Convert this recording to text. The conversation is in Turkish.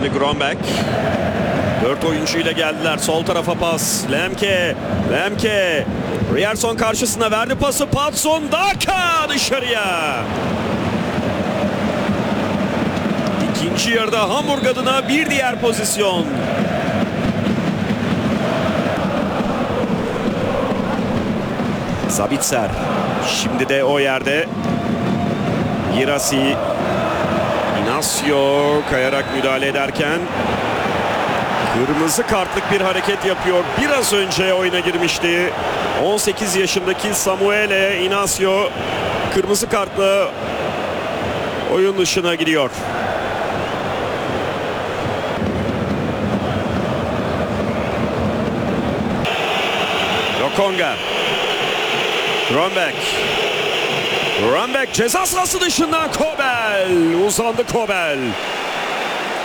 Şimdi Grönbeck. 4 oyuncuyla geldiler. Sol tarafa pas. Lemke. Ryerson karşısına verdi pası. Patson Daka dışarıya. İkinci yarıda Hamburg adına bir diğer pozisyon. Sabitzer. Şimdi de o yerde. Girassi. Inacio kayarak müdahale ederken kırmızı kartlık bir hareket yapıyor. Biraz önce oyuna girmişti. 18 yaşındaki Samuele Inacio kırmızı kartla oyun dışına gidiyor. Lokonga. Grönbeck ceza sahası dışından Kobel. Uzandı Kobel.